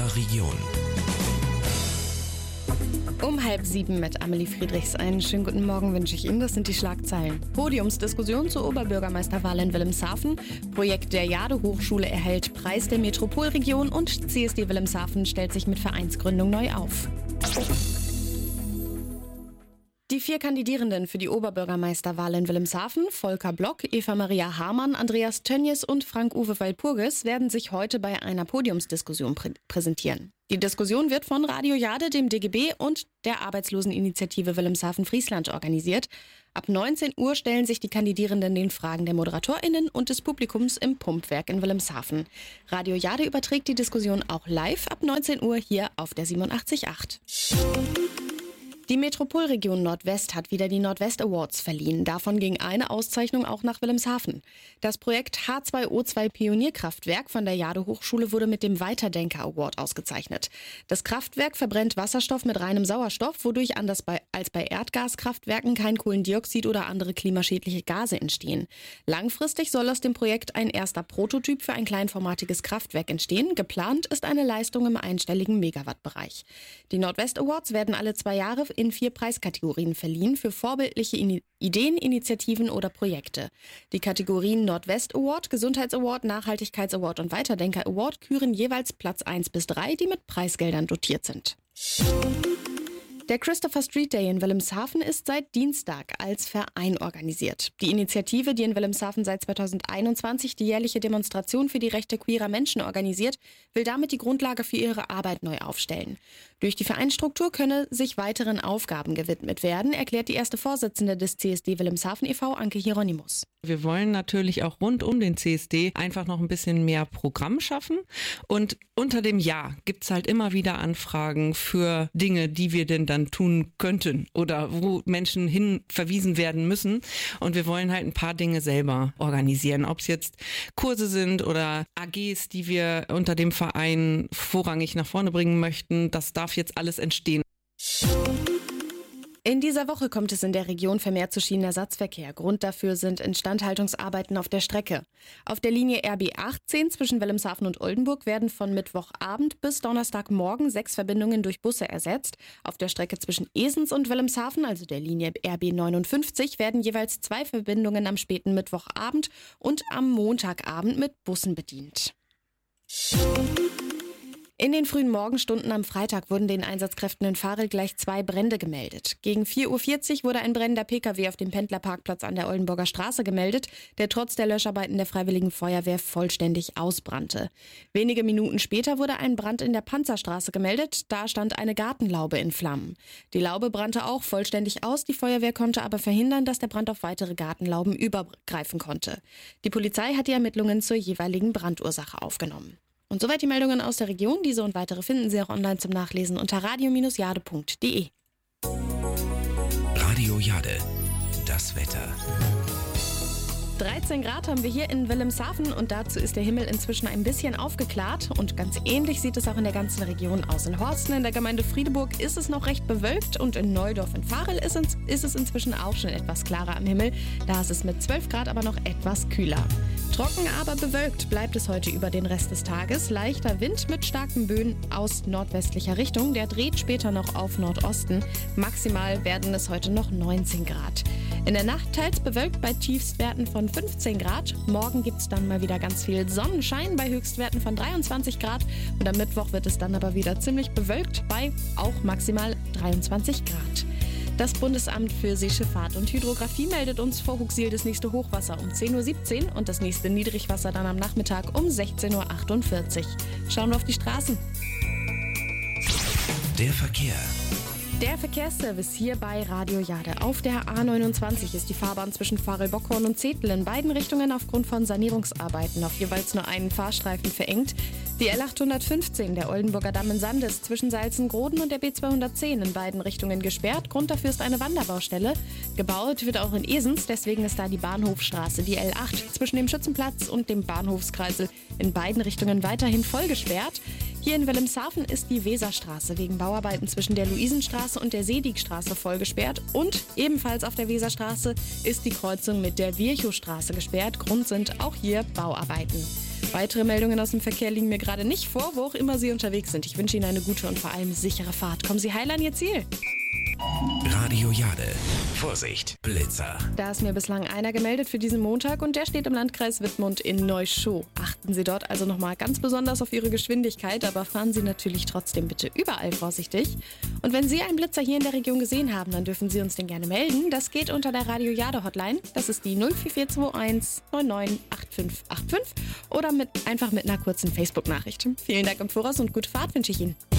unserer Region. Um 6:30 mit Amelie Friedrichs. Einen schönen guten Morgen wünsche ich Ihnen. Das sind die Schlagzeilen. Podiumsdiskussion zur Oberbürgermeisterwahl in Wilhelmshaven. Projekt der Jade-Hochschule erhält Preis der Metropolregion und CSD Wilhelmshaven stellt sich mit Vereinsgründung neu auf. Die 4 Kandidierenden für die Oberbürgermeisterwahl in Wilhelmshaven, Volker Block, Eva-Maria Hamann, Andreas Tönjes und Frank-Uwe Walpurgis, werden sich heute bei einer Podiumsdiskussion präsentieren. Die Diskussion wird von Radio Jade, dem DGB und der Arbeitsloseninitiative Wilhelmshaven-Friesland organisiert. Ab 19 Uhr stellen sich die Kandidierenden den Fragen der ModeratorInnen und des Publikums im Pumpwerk in Wilhelmshaven. Radio Jade überträgt die Diskussion auch live ab 19 Uhr hier auf der 87.8. Die Metropolregion Nordwest hat wieder die Nordwest Awards verliehen. Davon ging eine Auszeichnung auch nach Wilhelmshaven. Das Projekt H2O2 Pionierkraftwerk von der Jade-Hochschule wurde mit dem Weiterdenker Award ausgezeichnet. Das Kraftwerk verbrennt Wasserstoff mit reinem Sauerstoff, wodurch anders als bei Erdgaskraftwerken kein Kohlendioxid oder andere klimaschädliche Gase entstehen. Langfristig soll aus dem Projekt ein erster Prototyp für ein kleinformatiges Kraftwerk entstehen. Geplant ist eine Leistung im einstelligen Megawattbereich. Die Nordwest Awards werden alle 2 Jahre in 4 Preiskategorien verliehen für vorbildliche Ideen, Initiativen oder Projekte. Die Kategorien Nordwest Award, Gesundheits Award, Nachhaltigkeits Award und Weiterdenker Award küren jeweils Platz 1 bis 3, die mit Preisgeldern dotiert sind. Der Christopher Street Day in Wilhelmshaven ist seit Dienstag als Verein organisiert. Die Initiative, die in Wilhelmshaven seit 2021 die jährliche Demonstration für die Rechte queerer Menschen organisiert, will damit die Grundlage für ihre Arbeit neu aufstellen. Durch die Vereinsstruktur könne sich weiteren Aufgaben gewidmet werden, erklärt die erste Vorsitzende des CSD Wilhelmshaven e.V., Anke Hieronymus. Wir wollen natürlich auch rund um den CSD einfach noch ein bisschen mehr Programm schaffen. Und unter dem Jahr gibt's halt immer wieder Anfragen für Dinge, die wir denn dann tun könnten oder wo Menschen hin verwiesen werden müssen. Und wir wollen halt ein paar Dinge selber organisieren. Ob es jetzt Kurse sind oder AGs, die wir unter dem Verein vorrangig nach vorne bringen möchten, das darf jetzt alles entstehen. In dieser Woche kommt es in der Region vermehrt zu Schienenersatzverkehr. Grund dafür sind Instandhaltungsarbeiten auf der Strecke. Auf der Linie RB 18 zwischen Wilhelmshaven und Oldenburg werden von Mittwochabend bis Donnerstagmorgen 6 Verbindungen durch Busse ersetzt. Auf der Strecke zwischen Esens und Wilhelmshaven, also der Linie RB 59, werden jeweils 2 Verbindungen am späten Mittwochabend und am Montagabend mit Bussen bedient. In den frühen Morgenstunden am Freitag wurden den Einsatzkräften in Varel gleich 2 Brände gemeldet. Gegen 4:40 Uhr wurde ein brennender Pkw auf dem Pendlerparkplatz an der Oldenburger Straße gemeldet, der trotz der Löscharbeiten der Freiwilligen Feuerwehr vollständig ausbrannte. Wenige Minuten später wurde ein Brand in der Panzerstraße gemeldet, da stand eine Gartenlaube in Flammen. Die Laube brannte auch vollständig aus, die Feuerwehr konnte aber verhindern, dass der Brand auf weitere Gartenlauben übergreifen konnte. Die Polizei hat die Ermittlungen zur jeweiligen Brandursache aufgenommen. Und soweit die Meldungen aus der Region. Diese und weitere finden Sie auch online zum Nachlesen unter radio-jade.de. Radio Jade, das Wetter. 13 Grad haben wir hier in Wilhelmshaven und dazu ist der Himmel inzwischen ein bisschen aufgeklärt und ganz ähnlich sieht es auch in der ganzen Region aus. In Horsten in der Gemeinde Friedeburg ist es noch recht bewölkt und in Neudorf in Varel ist es inzwischen auch schon etwas klarer am Himmel. Da ist es mit 12 Grad aber noch etwas kühler. Trocken, aber bewölkt bleibt es heute über den Rest des Tages. Leichter Wind mit starken Böen aus nordwestlicher Richtung. Der dreht später noch auf Nordosten. Maximal werden es heute noch 19 Grad. In der Nacht teils bewölkt bei Tiefstwerten von 15 Grad. Morgen gibt es dann mal wieder ganz viel Sonnenschein bei Höchstwerten von 23 Grad. Und am Mittwoch wird es dann aber wieder ziemlich bewölkt bei auch maximal 23 Grad. Das Bundesamt für Seeschifffahrt und Hydrographie meldet uns vor Huxil das nächste Hochwasser um 10:17 Uhr und das nächste Niedrigwasser dann am Nachmittag um 16:48 Uhr. Schauen wir auf die Straßen. Der Verkehr. Der Verkehrsservice hier bei Radio Jade. Auf der A29 ist die Fahrbahn zwischen Varel-Bockhorn und Zethel in beiden Richtungen aufgrund von Sanierungsarbeiten auf jeweils nur einen Fahrstreifen verengt. Die L815, der Oldenburger Damm in Sandes, zwischen Salzengroden und der B210 in beiden Richtungen gesperrt. Grund dafür ist eine Wanderbaustelle. Gebaut wird auch in Esens, deswegen ist da die Bahnhofstraße, die L8, zwischen dem Schützenplatz und dem Bahnhofskreisel in beiden Richtungen weiterhin voll gesperrt. Hier in Wilhelmshaven ist die Weserstraße wegen Bauarbeiten zwischen der Luisenstraße und der Seedigstraße voll gesperrt. Und ebenfalls auf der Weserstraße ist die Kreuzung mit der Virchowstraße gesperrt. Grund sind auch hier Bauarbeiten. Weitere Meldungen aus dem Verkehr liegen mir gerade nicht vor, wo auch immer Sie unterwegs sind. Ich wünsche Ihnen eine gute und vor allem sichere Fahrt. Kommen Sie heil an Ihr Ziel. Radio Jade. Vorsicht, Blitzer. Da ist mir bislang einer gemeldet für diesen Montag und der steht im Landkreis Wittmund in Neuschow. Achten Sie dort also nochmal ganz besonders auf Ihre Geschwindigkeit, aber fahren Sie natürlich trotzdem bitte überall vorsichtig. Und wenn Sie einen Blitzer hier in der Region gesehen haben, dann dürfen Sie uns den gerne melden. Das geht unter der Radio Jade Hotline. Das ist die 04421 998585 oder einfach mit einer kurzen Facebook-Nachricht. Vielen Dank im Voraus und gute Fahrt wünsche ich Ihnen.